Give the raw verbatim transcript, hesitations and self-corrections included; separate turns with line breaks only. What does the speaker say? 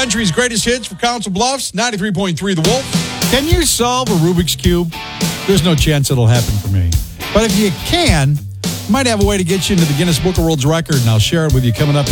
Country's greatest hits for Council Bluffs, ninety-three point three The Wolf.
Can you solve a Rubik's Cube? There's no chance it'll happen for me. But if you can, I might have a way to get you into the Guinness Book of World Records, and I'll share it with you coming up